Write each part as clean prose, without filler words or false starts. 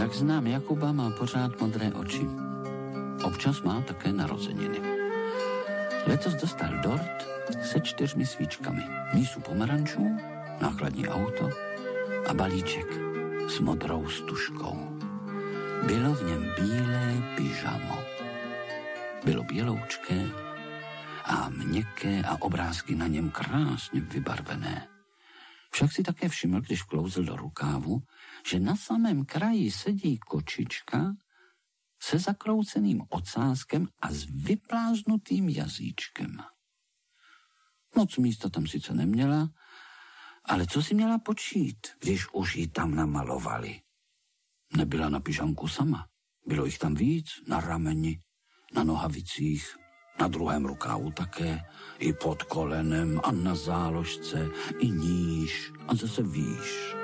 Jak znám Jakuba, má pořád modré oči. Občas má také narozeniny. Letos dostal dort se 4 svíčkami. Mísu pomerančů, nákladní auto a balíček s modrou stužkou. Bylo v něm bílé pyžamo. Bylo běloučké a měkké a obrázky na něm krásně vybarvené. Však si také všiml, když vklouzl do rukávu, že na samém kraji sedí kočička se zakrouceným ocáskem a s vypláznutým jazyčkem. Moc místa tam sice neměla, ale co si měla počít, když už ji tam namalovali? Nebyla na pyžamku sama. Bylo jich tam víc, na rameni, na nohavicích, na druhém rukávu také, i pod kolenem a na záložce, i níž a zase výš.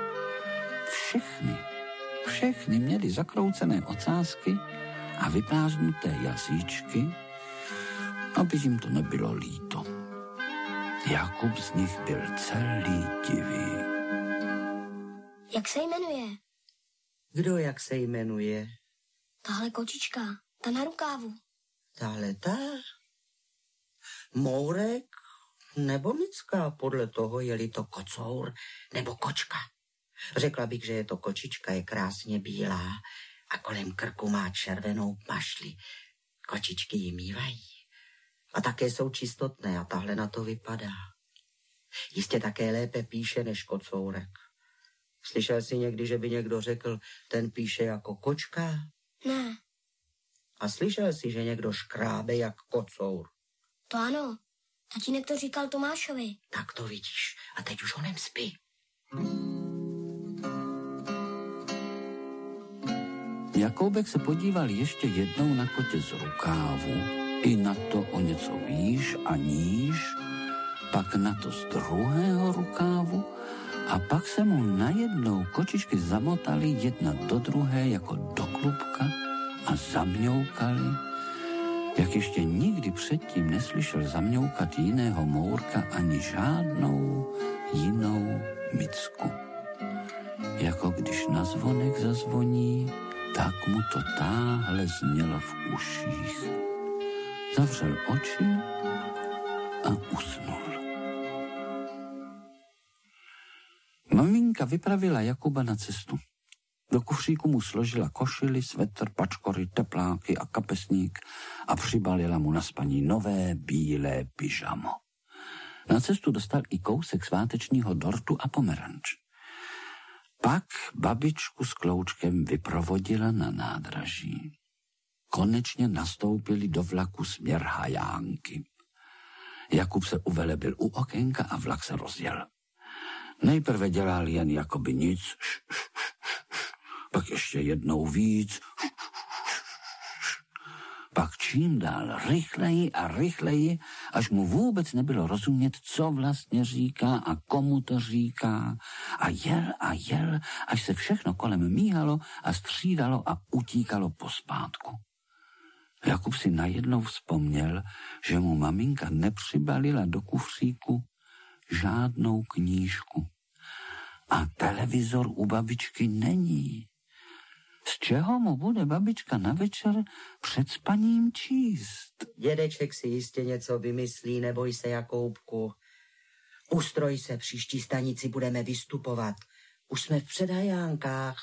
Všechny měly zakroucené ocásky a vyprázdnuté jazyčky, aby jim to nebylo líto. Jakub z nich byl celý divý. Jak se jmenuje? Kdo jak se jmenuje? Tahle kočička, ta na rukávu. Tahle ta? Mourek nebo Micka, podle toho, je-li to kocour nebo kočka. Řekla bych, že je to kočička, je krásně bílá a kolem krku má červenou mašli. Kočičky ji mývají. A také jsou čistotné a tahle na to vypadá. Jistě také lépe píše než kocourek. Slyšel jsi někdy, že by někdo řekl, ten píše jako kočka? Ne. A slyšel jsi, že někdo škrábe jak kocour? To ano. Tatínek to říkal Tomášovi. Tak to vidíš. A teď už honem spí. Jakoubek se podíval ještě jednou na kotě z rukávu, i na to o něco výš a níž, pak na to z druhého rukávu a pak se mu najednou kočičky zamotaly jedna do druhé jako do klubka a zamňoukaly, jak ještě nikdy předtím neslyšel zamňoukat jiného mourka ani žádnou jinou Micku. Jako když na zvonek zazvoní, tak mu to táhle znělo v uších. Zavřel oči a usnul. Maminka vypravila Jakuba na cestu. Do kufříku mu složila košili, svetr, pačkory, tepláky a kapesník a přibalila mu na spaní nové bílé pyžamo. Na cestu dostal i kousek svátečního dortu a pomeranč. Pak babičku s Kloučkem vyprovodila na nádraží. Konečně nastoupili do vlaku směr Hajánky. Jakub se uvelebil u okénka a vlak se rozjel. Nejprve dělal jen jakoby nic, pak ještě jednou víc, pak čím dál rychleji a rychleji, až mu vůbec nebylo rozumět, co vlastně říká a komu to říká. A jel, až se všechno kolem míhalo a střídalo a utíkalo pospátku. Jakub si najednou vzpomněl, že mu maminka nepřibalila do kufříku žádnou knížku. A televizor u babičky není. Z čeho mu bude babička na večer před spaním číst? Dědeček si jistě něco vymyslí, neboj se, Jakoubku. Ustroj se, příští stanici budeme vystupovat. Už jsme v Předhajánkách.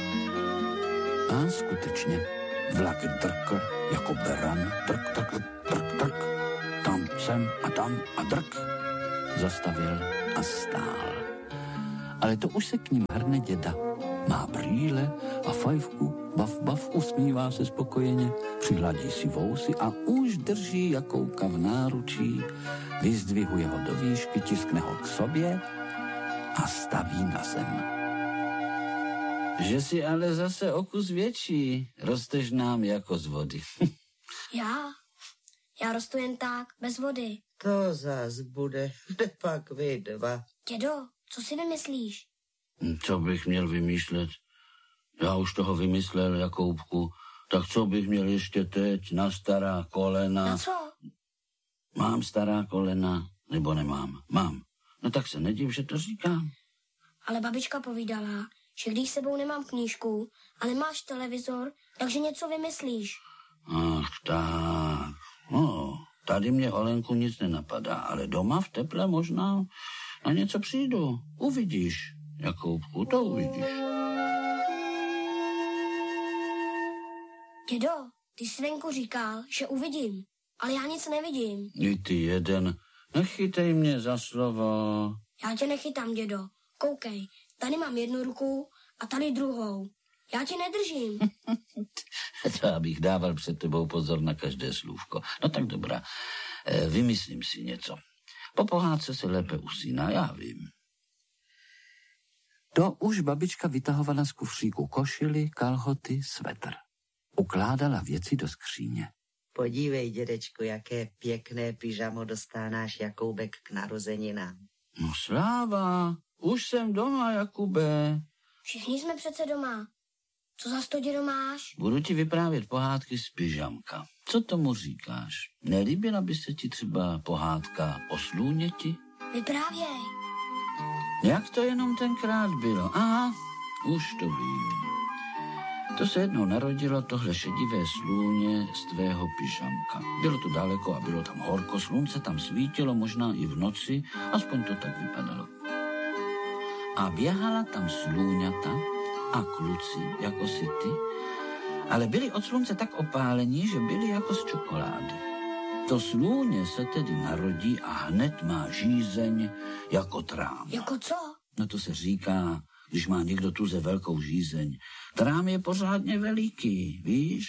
A skutečně, vlak drkl jako beran, drk, drk, drk, drk. Tam sem a tam a drk. Zastavil a stál. Ale to už se k ním hrne děda. Má brýle a fajfku, bav, usmívá se spokojeně, přihladí si vousy a už drží Jakouka v náručí, vyzdvihuje ho do výšky, tiskne ho k sobě a staví na zem. Že si ale zase o kus větší, rosteš nám jako z vody. Já rostu jen tak, bez vody. To zas bude, kde pak vy dva. Dědo, co si vymyslíš? Co bych měl vymýšlet? Já už toho vymyslel, Jakoubku. Tak co bych měl ještě teď na stará kolena? Na co? Mám stará kolena, nebo nemám? Mám. No tak se nediv, že to říkám. Ale babička povídala, že když sebou nemám knížku a nemáš televizor, takže něco vymyslíš. Ach tak, no, tady mě Olenku nic nenapadá, ale doma v teple možná na něco přijdu. Uvidíš, Jakoubku, to uvidíš. Dědo, ty jsi venku říkal, že uvidím, ale já nic nevidím. I ty jeden, nechytej mě za slovo. Já tě nechytám, dědo. Koukej, tady mám jednu ruku a tady druhou. Já tě nedržím. To abych dával před tebou pozor na každé slůvko. No tak dobrá, vymyslím si něco. Po pohádce se lépe usíná, já vím. To už babička vytahovala z kufříku košily, kalhoty, svetr. Ukládala věci do skříně. Podívej, dědečku, jaké pěkné pyžamo dostal náš Jakoubek k narozeninám. No sláva, už jsem doma, Jakube. Všichni jsme přece doma. Co zas to, dědo, máš? Budu ti vyprávět pohádky z pyžamka. Co tomu říkáš? Nelíbila by se ti třeba pohádka o slůněti? Vyprávěj. Jak to jenom tenkrát bylo? Aha, už to vím. To se jednou narodilo tohle šedivé slůně z tvého pyžamka. Bylo to daleko a bylo tam horko, slunce tam svítilo, možná i v noci, aspoň to tak vypadalo. A běhala tam slůňata a kluci, jako si ty, ale byli od slunce tak opálení, že byli jako z čokolády. To slůně se tedy narodí a hned má žízeň jako trám. Jako co? No to se říká, když má někdo tuze velkou žízeň. Trám je pořádně veliký, víš?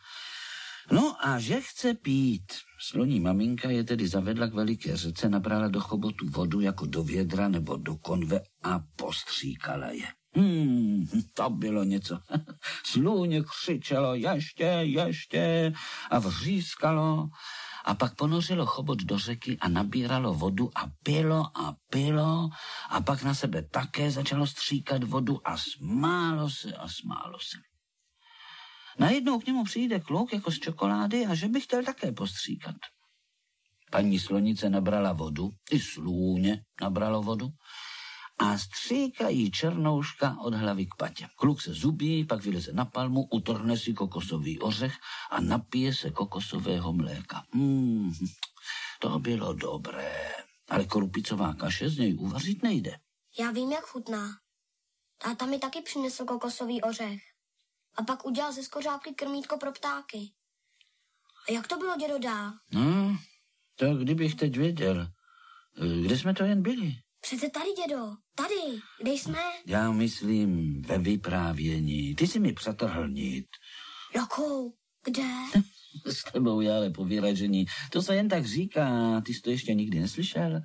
No a že chce pít. Sloní maminka je tedy zavedla k veliké řece, nabrala do chobotu vodu jako do vědra nebo do konve a postříkala je. To bylo něco. Slůně křičelo ještě a vřískalo a pak ponořilo chobot do řeky a nabíralo vodu a pilo a pak na sebe také začalo stříkat vodu a smálo se. Najednou k němu přijde kluk jako z čokolády a že by chtěl také postříkat. Paní slonice nabrala vodu, i slůně nabralo vodu a stříkají černouška od hlavy k patě. Kluk se zubí, pak vyleze na palmu, utrhne si kokosový ořech a napije se kokosového mléka. To bylo dobré, ale korupicová kaše z něj uvařit nejde. Já vím, jak chutná. Táta mi taky přinesl kokosový ořech. A pak udělal ze skořápky krmítko pro ptáky. A jak to bylo, dědo, dál? No, to kdybych teď věděl. Kde jsme to jen byli? Přece tady, dědo. Tady. Kde jsme? Já myslím ve vyprávění. Ty jsi mi přetrhl nit. Jakou? Kde? S tebou je ale pověražení. To se jen tak říká. Ty jsi to ještě nikdy neslyšel?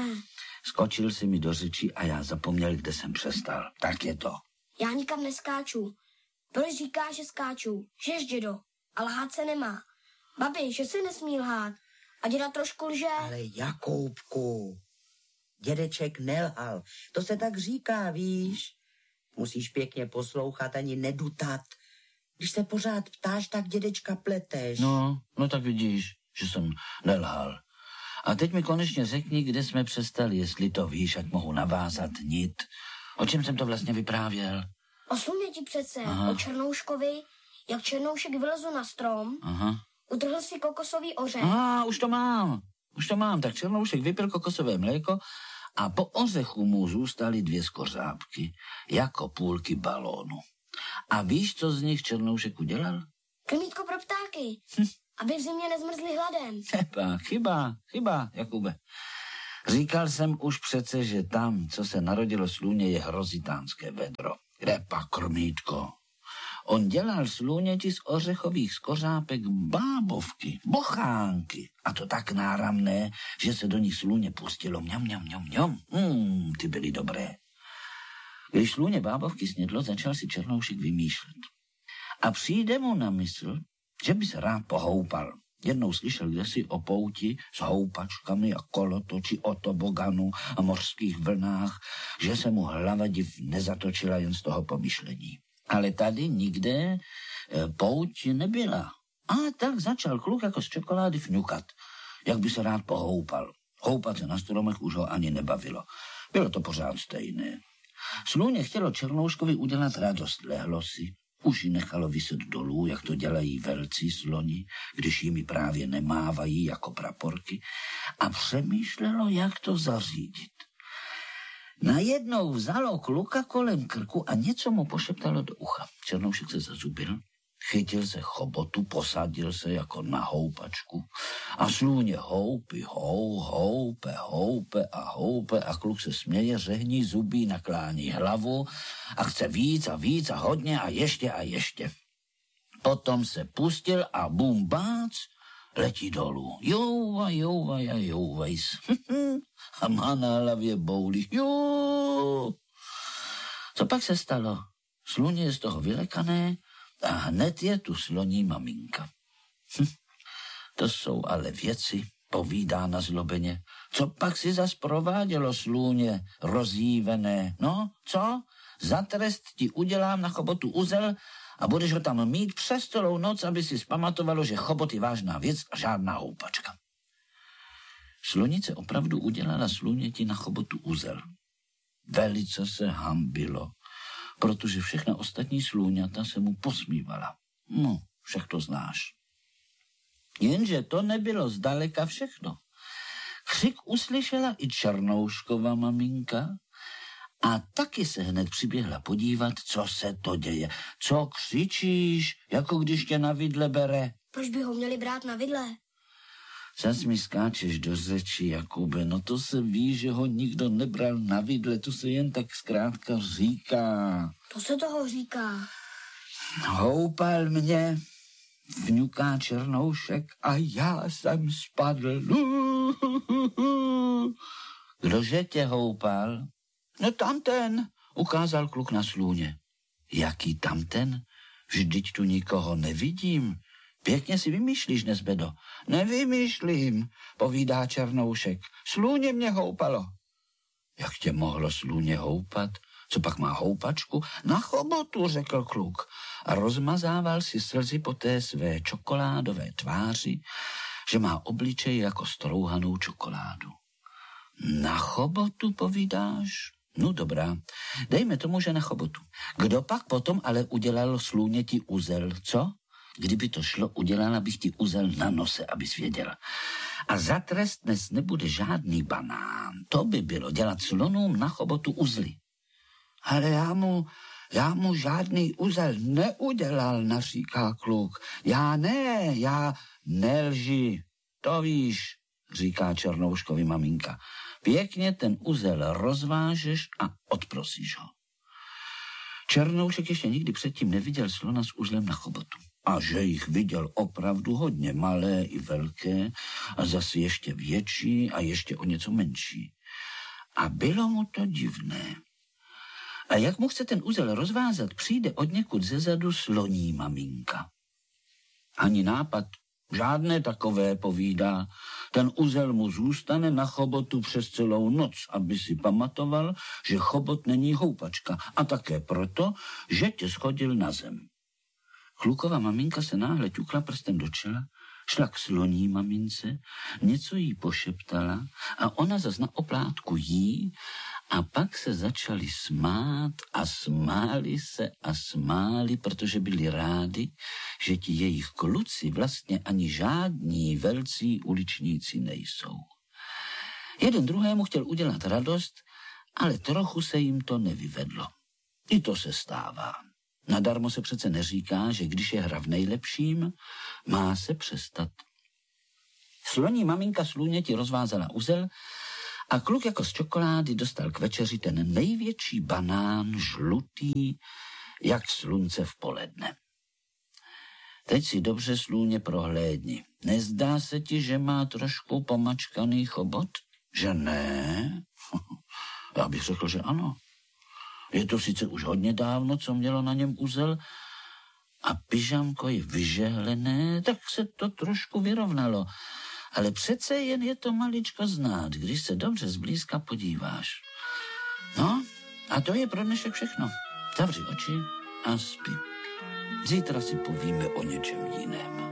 Skočil si mi do řeči a já zapomněl, kde jsem přestal. Tak je to. Já nikam neskáču. Proč říkáš, že skáču? Žeš, dědo. A lhát se nemá. Babi, že se nesmí lhát. A děda trošku lže. Ale Jakoubku, dědeček nelhal. To se tak říká, víš? Musíš pěkně poslouchat, ani nedutat. Když se pořád ptáš, tak dědečka pleteš. No tak vidíš, že jsem nelhal. A teď mi konečně řekni, kde jsme přestali, jestli to víš, ať mohu navázat nit. O čem jsem to vlastně vyprávěl? O slůněti přece. Aha. O Černouškovi, jak Černoušek vylezl na strom. Aha. Utrhl si kokosový ořech. Už to mám. Tak Černoušek vypil kokosové mléko a po ořechu mu zůstaly 2 skořápky, jako půlky balónu. A víš, co z nich Černoušek udělal? Krmítko pro ptáky, aby v zimě nezmrzli hladem. Chyba, Jakube. Říkal jsem už přece, že tam, co se narodilo slůně, je hrozitánské vedro. Kde pak krmítko? On dělal slůněti z ořechových skořápek bábovky, bochánky. A to tak náramné, že se do nich slůně pustilo mňam. Ty byly dobré. Když slůně bábovky snědlo, začal si Černoušek vymýšlet. A přijde mu na mysl, že by se rád pohoupal. Jednou slyšel kdesi o pouti s houpačkami a kolotoči o toboganu a mořských vlnách, že se mu hlava div nezatočila jen z toho pomyšlení. Ale tady nikde pouť nebyla. A tak začal kluk jako z čokolády fňukat, jak by se rád pohoupal. Houpat se na stromech už ho ani nebavilo. Bylo to pořád stejné. Sluně chtělo Černouškovi udělat radost, lehlo si. Už ji nechalo vyset dolů, jak to dělají velcí sloni, když jimi právě nemávají jako praporky, a přemýšlelo, jak to zařídit. Najednou vzalo kluka kolem krku a něco mu pošeptalo do ucha. Černoušek se zazubil, chytil se chobotu, posadil se jako na houpačku a slůně houpe a kluk se směje, řehní, zubí, naklání hlavu a chce víc a hodně a ještě. Potom se pustil a bum bác, letí dolů. Jouvajs. A má na hlavě bouli. Jo. Co pak se stalo? Sluně je z toho vylekané a hned je tu sloní maminka. To jsou ale věci, povídá na zlobeně. Co pak si zas provádělo, slůně rozjívené? No, co? Za trest ti udělám na chobotu uzel a budeš ho tam mít přes celou noc, aby si zpamatovalo, že chobot je vážná věc a žádná houpačka. Slonice opravdu udělala slůněti na chobotu uzel. Velice se hambilo, protože všechna ostatní slůňata se mu posmívala. No, však to znáš. Jenže to nebylo zdaleka všechno. Křik uslyšela i Černouškova maminka a taky se hned přiběhla podívat, co se to děje. Co křičíš, jako když tě na vidle bere? Proč by ho měli brát na vidle? Zas mi skáčeš do řeči, Jakube, no to se ví, že ho nikdo nebral na vidle, to se jen tak zkrátka říká. To se toho říká. Houpal mě, vňuká Černoušek a já jsem spadl. Kdože tě houpal? No tamten, ukázal kluk na slůně. Jaký tamten? Vždyť tu nikoho nevidím. Pěkně si vymýšlíš, Nezbedo. Nevymýšlím, povídá Černoušek. Slůně mě houpalo. Jak tě mohlo slůně houpat? Co pak má houpačku? Na chobotu, řekl kluk. A rozmazával si slzy po té své čokoládové tváři, že má obličej jako strouhanou čokoládu. Na chobotu, povídáš? No dobrá, dejme tomu, že na chobotu. Kdo pak potom ale udělal slůněti uzel, co? Kdyby to šlo, udělala bych ti uzel na nose, abys věděl. A za trest dnes nebude žádný banán. To by bylo dělat slonům na chobotu uzly. Ale já mu žádný uzel neudělal, naříká kluk. Já nelži, to víš, říká Černouškovi maminka. Pěkně ten uzel rozvážeš a odprosíš ho. Černoušek ještě nikdy předtím neviděl slona s uzlem na chobotu. A že jich viděl opravdu hodně, malé i velké, a zase ještě větší a ještě o něco menší. A bylo mu to divné. A jak mu chce ten uzel rozvázat, přijde odněkud zezadu sloní maminka. Ani nápad, žádné takové, povídá. Ten uzel mu zůstane na chobotu přes celou noc, aby si pamatoval, že chobot není houpačka a také proto, že tě schodil na zem. Klukova maminka se náhle ťukla prstem do čela, šla k sloní mamince, něco jí pošeptala a ona zas na oplátku jí a pak se začali smát a smáli, protože byli rádi, že ti jejich kluci vlastně ani žádní velcí uličníci nejsou. Jeden druhému chtěl udělat radost, ale trochu se jim to nevyvedlo. I to se stává. Nadarmo se přece neříká, že když je hra v nejlepším, má se přestat. Sloní maminka slůněti rozvázala uzel a kluk jako z čokolády dostal k večeři ten největší banán, žlutý, jak slunce v poledne. Teď si dobře, slůně, prohlédni. Nezdá se ti, že má trošku pomačkaný chobot? Že ne? Já bych řekl, že ano. Je to sice už hodně dávno, co mělo na něm uzel, a pyžamko je vyžehlené, tak se to trošku vyrovnalo. Ale přece jen je to maličko znát, když se dobře zblízka podíváš. No, a to je pro dnešek všechno. Zavři oči a spí. Zítra si povíme o něčem jiném.